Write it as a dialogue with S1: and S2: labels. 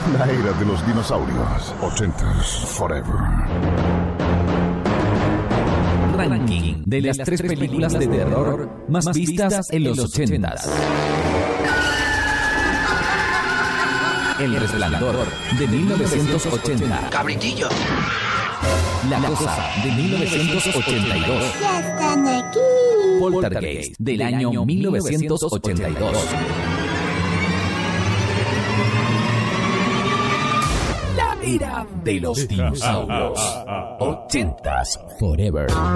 S1: La era de los dinosaurios. 80s Forever.
S2: Ranking de las 3 películas de terror más vistas en los 80s. El Resplandor, de 1980.
S3: ¡Cabritillo!
S2: La Cosa, de 1982.
S4: ¡Ya están aquí!
S2: Poltergeist, del año 1982. La era de los dinosaurios. 80s Forever.